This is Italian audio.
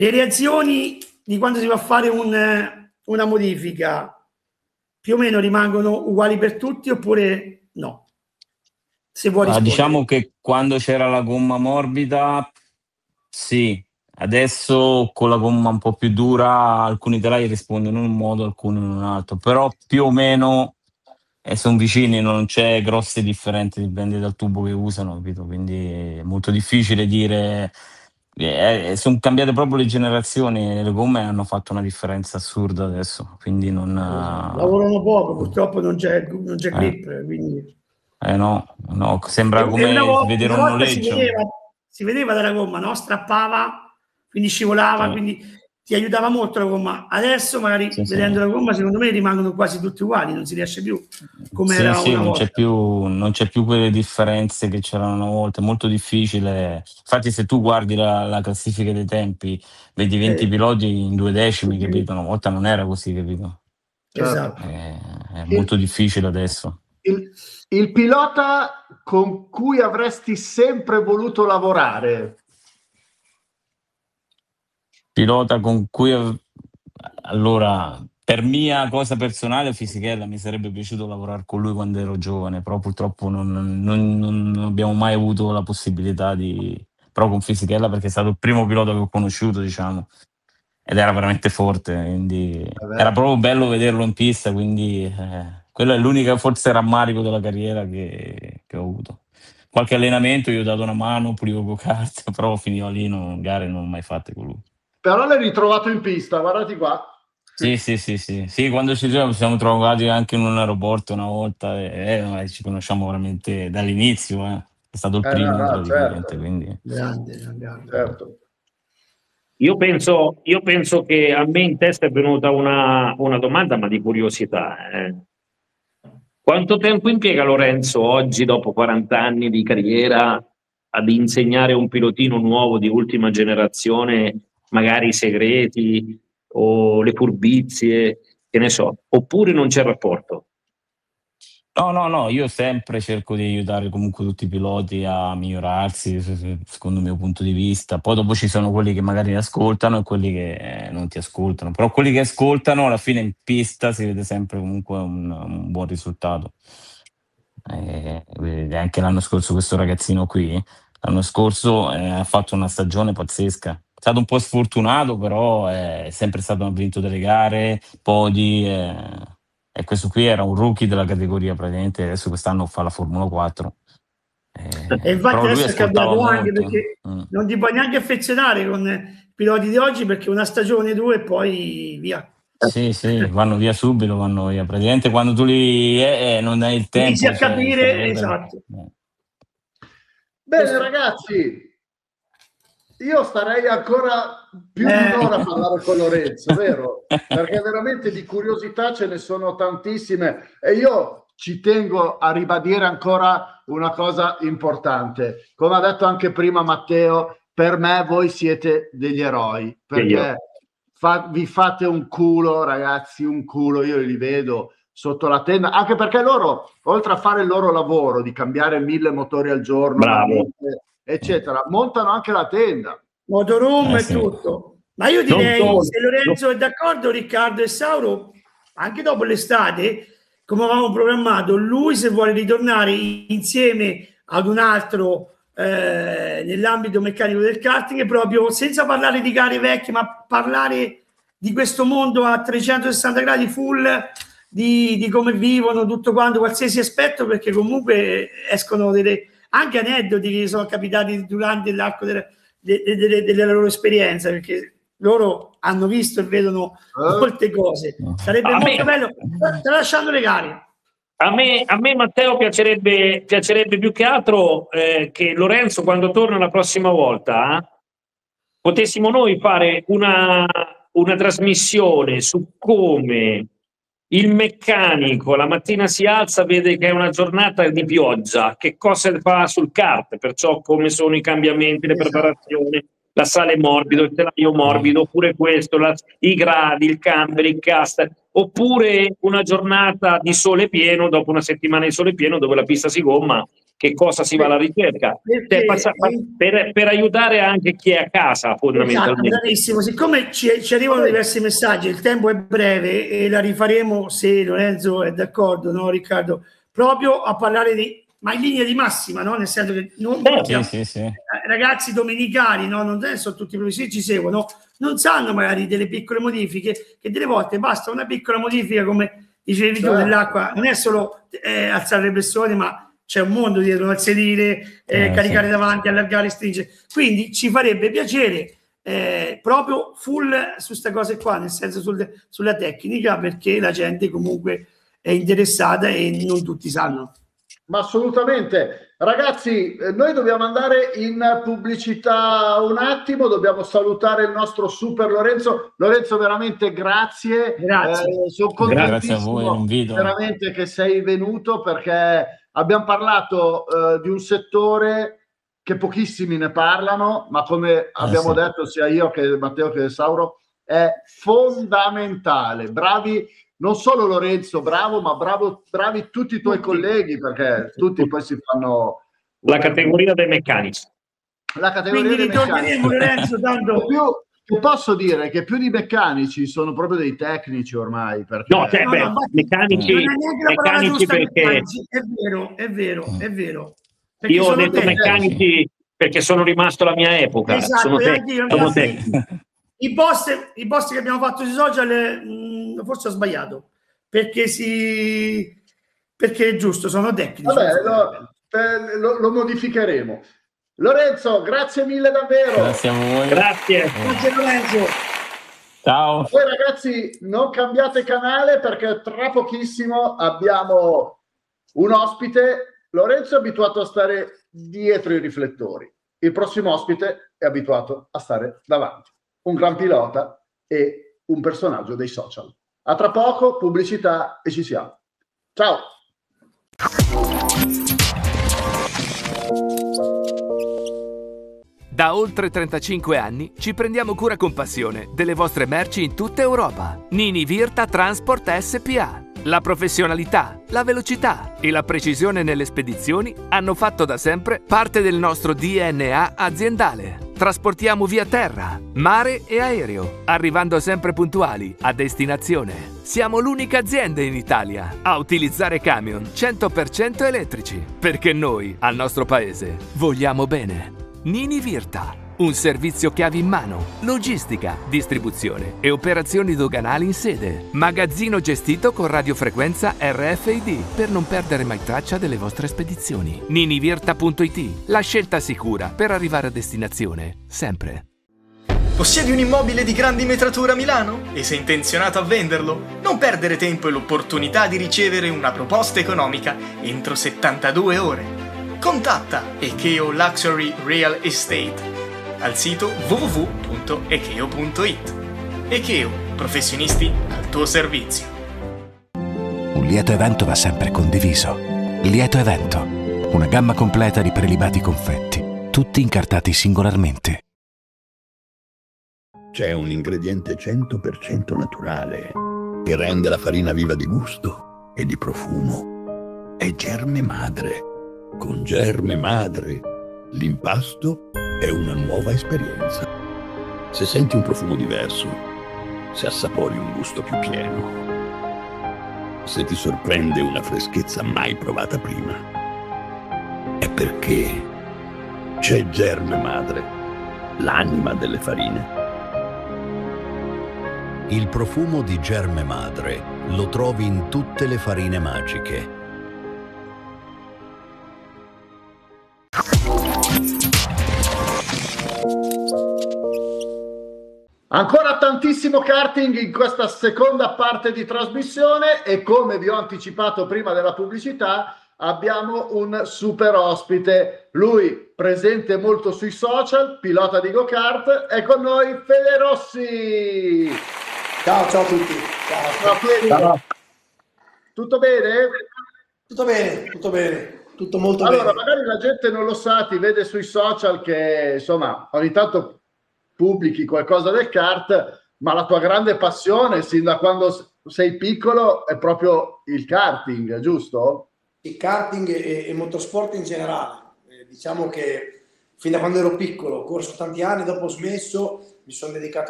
Le reazioni di quando si va a fare una modifica più o meno rimangono uguali per tutti oppure no? Se vuoi rispondere. Diciamo che quando c'era la gomma morbida, sì. Adesso con la gomma un po' più dura alcuni telai rispondono in un modo, alcuni in un altro, però più o meno sono vicini, non c'è grosse differenze, dipende dal tubo che usano, capito? Quindi è molto difficile dire. Sono cambiate proprio le generazioni, le gomme hanno fatto una differenza assurda adesso, quindi non. Lavorano poco, purtroppo non c'è grip, quindi. No, sembra E come vedere un una volta noleggio. si vedeva dalla gomma, no? Strappava, quindi scivolava, Sì. quindi ti aiutava molto la gomma. Adesso magari Sì, sì. vedendo la gomma secondo me rimangono quasi tutti uguali, non si riesce più come Sì, era sì, una non c'è volta. più quelle differenze che c'erano una volta, è molto difficile. Infatti se tu guardi la classifica dei tempi, vedi 20 piloti in 2 decimi, capito? Una volta non era così, capito? Esatto. È molto difficile adesso. Il pilota con cui avresti sempre voluto lavorare? Pilota con cui. Allora, per mia cosa personale, Fisichella, mi sarebbe piaciuto lavorare con lui quando ero giovane, però purtroppo non abbiamo mai avuto la possibilità però con Fisichella, perché è stato il primo pilota che ho conosciuto, diciamo, ed era veramente forte, quindi era proprio bello vederlo in pista, quindi quello è l'unica forse rammarico della carriera che ho avuto. Qualche allenamento, io ho dato una mano, pulivo go-kart, però finiva lì, gare non ho mai fatte con lui. Però l'hai ritrovato in pista, guardati qua. Sì, quando ci siamo trovati anche in un aeroporto una volta e ci conosciamo veramente dall'inizio, è stato il primo praticamente, certo. quindi. Grande. Certo. Io penso che a me in testa è venuta una domanda, ma di curiosità. Quanto tempo impiega Lorenzo oggi, dopo 40 anni di carriera, ad insegnare un pilotino nuovo di ultima generazione, magari i segreti o le furbizie, che ne so, oppure non c'è rapporto? No, io sempre cerco di aiutare comunque tutti i piloti a migliorarsi, secondo il mio punto di vista. Poi dopo ci sono quelli che magari ascoltano e quelli che non ti ascoltano, però quelli che ascoltano alla fine in pista si vede sempre comunque un buon risultato. Anche l'anno scorso questo ragazzino qui, l'anno scorso ha fatto una stagione pazzesca. È stato un po' sfortunato, però è sempre stato ha vinto delle gare, podi. E questo qui era un rookie della categoria praticamente, adesso quest'anno fa la Formula 4. E infatti Però lui adesso è ascoltava cambiato anche molto. perché non ti puoi neanche affezionare con i piloti di oggi perché una stagione, 2 e poi via. Sì, vanno via subito, vanno via. Praticamente quando tu non hai il tempo. Inizi a capire, esatto. Bene ragazzi, io starei ancora più di un'ora a parlare con Lorenzo, vero? Perché veramente di curiosità ce ne sono tantissime e io ci tengo a ribadire ancora una cosa importante. Come ha detto anche prima Matteo, per me voi siete degli eroi, perché vi fate un culo, ragazzi, un culo, io li vedo sotto la tenda, anche perché loro, oltre a fare il loro lavoro di cambiare 1000 motori al giorno, eccetera, montano anche la tenda. Motorhome e tutto. Ma io direi, se Lorenzo è d'accordo, Riccardo e Sauro, anche dopo l'estate, come avevamo programmato, lui se vuole ritornare insieme ad un altro nell'ambito meccanico del karting, proprio senza parlare di gare vecchie, ma parlare di questo mondo a 360 gradi full, di come vivono, tutto quanto, qualsiasi aspetto, perché comunque escono anche aneddoti che sono capitati durante l'arco della loro esperienza, perché loro hanno visto e vedono molte cose. Sarebbe molto bello, tralasciando le gare. A me Matteo piacerebbe più che altro che Lorenzo, quando torna la prossima volta, potessimo noi fare una trasmissione su come il meccanico la mattina si alza, vede che è una giornata di pioggia, che cosa fa sul kart, perciò come sono i cambiamenti, le preparazioni, l'assale morbido, il telaio morbido, oppure questo, i gradi, il camber, il caster, oppure una giornata di sole pieno, dopo una settimana di sole pieno dove la pista si gomma, che cosa si va alla ricerca? Per aiutare anche chi è a casa, fondamentalmente. Esatto, bravissimo. Siccome ci arrivano diversi messaggi, il tempo è breve e la rifaremo, se Lorenzo è d'accordo, no Riccardo, proprio a parlare ma in linea di massima, no? Nel senso che ragazzi domenicali, no? Non sono tutti i professori ci seguono, non sanno magari delle piccole modifiche, che delle volte basta una piccola modifica, come dicevi tu, nell'acqua, non è solo alzare le pressioni, ma c'è un mondo dietro, al sedile, caricare davanti, allargare, stringere. Quindi ci farebbe piacere proprio full su queste cose qua, nel senso sulla tecnica, perché la gente comunque è interessata e non tutti sanno. Ma assolutamente. Ragazzi, noi dobbiamo andare in pubblicità un attimo, dobbiamo salutare il nostro super Lorenzo. Lorenzo, veramente grazie. Sono contentissimo, grazie a voi, non vedo. veramente che sei venuto, perché abbiamo parlato di un settore che pochissimi ne parlano, ma come abbiamo detto sia io che Matteo che Sauro, è fondamentale. Bravi non solo Lorenzo, bravo, ma bravi tutti i tuoi colleghi, perché tutti poi si fanno la categoria dei meccanici. La categoria dei meccanici. Lorenzo, tanto posso dire che più di meccanici sono proprio dei tecnici ormai, perché meccanici perché è vero. Io ho detto meccanici perché sono rimasto alla mia epoca. Esatto, sono tecnici. I post che abbiamo fatto sui social forse ho sbagliato, perché è giusto, sono tecnici. Vabbè, lo modificheremo. Lorenzo, grazie mille davvero. Grazie a voi. Grazie Lorenzo. Ciao. Poi ragazzi, non cambiate canale, perché tra pochissimo abbiamo un ospite. Lorenzo è abituato a stare dietro i riflettori. Il prossimo ospite è abituato a stare davanti. Un gran pilota e un personaggio dei social. A tra poco, pubblicità e ci siamo. Ciao! Da oltre 35 anni ci prendiamo cura con passione delle vostre merci in tutta Europa. Nini Virta Transport SPA. La professionalità, la velocità e la precisione nelle spedizioni hanno fatto da sempre parte del nostro DNA aziendale. Trasportiamo via terra, mare e aereo, arrivando sempre puntuali a destinazione. Siamo l'unica azienda in Italia a utilizzare camion 100% elettrici, perché noi, al nostro paese, vogliamo bene. Nini Virta, un servizio chiavi in mano, logistica, distribuzione e operazioni doganali in sede. Magazzino gestito con radiofrequenza RFID per non perdere mai traccia delle vostre spedizioni. Ninivirta.it, la scelta sicura per arrivare a destinazione, sempre. Possiedi un immobile di grandi metratura a Milano? E sei intenzionato a venderlo? Non perdere tempo e l'opportunità di ricevere una proposta economica entro 72 ore. Contatta Ekeo Luxury Real Estate al sito www.ekeo.it. Ekeo, professionisti al tuo servizio. Un lieto evento va sempre condiviso. Lieto evento, una gamma completa di prelibati confetti, tutti incartati singolarmente. C'è un ingrediente 100% naturale che rende la farina viva di gusto e di profumo. È Germe Madre. Con Germe Madre l'impasto è una nuova esperienza. Se senti un profumo diverso, se assapori un gusto più pieno, se ti sorprende una freschezza mai provata prima, è perché c'è Germe Madre, l'anima delle farine. Il profumo di Germe Madre lo trovi in tutte le farine magiche. Ancora tantissimo karting in questa seconda parte di trasmissione e, come vi ho anticipato prima della pubblicità, abbiamo un super ospite. Lui presente molto sui social, pilota di go-kart, è con noi Fede Rossi. Ciao a tutti. Ciao. Tutto bene? Tutto bene, tutto molto bene. Allora, magari la gente non lo sa, ti vede sui social che insomma ogni tanto pubblichi qualcosa del kart, ma la tua grande passione sin da quando sei piccolo è proprio il karting, giusto? Il karting e motorsport in generale. Diciamo che fin da quando ero piccolo, ho corso tanti anni, dopo ho smesso, mi sono dedicato